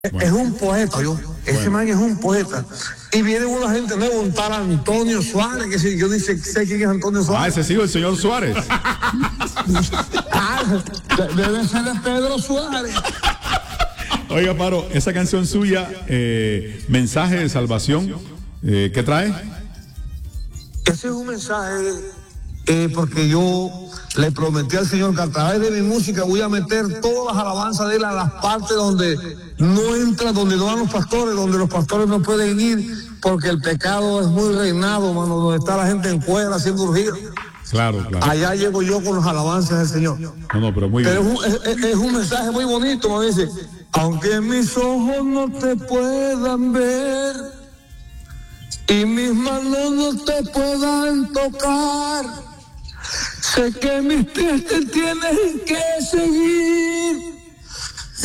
Bueno. Es un poeta, ese man es un poeta. Y viene una gente nueva, un tal Antonio Suárez, que si yo sé quién es Antonio Suárez. Ese sí, el señor Suárez. Debe ser de Pedro Suárez. Oiga, Paro, esa canción suya, Mensaje de Salvación, ¿qué trae? Ese es un mensaje, porque yo le prometí al Señor que a través de mi música voy a meter todas las alabanzas de él a las partes donde no entra, donde no van los pastores, donde los pastores no pueden ir, porque el pecado es muy reinado, mano, donde está la gente en cuerda siendo urgida. Claro. Allá llego yo con las alabanzas del Señor. No, pero muy bien. Es un mensaje muy bonito, me dice, aunque mis ojos no te puedan ver y mis manos no te puedan tocar, sé que mis pies te tienen que seguir